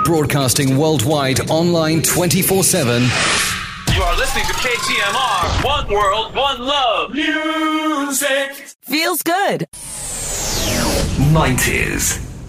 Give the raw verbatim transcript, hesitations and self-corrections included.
Broadcasting worldwide, online twenty-four seven. You are listening to K T M R. One world, one love. Music. Feels good. nineties.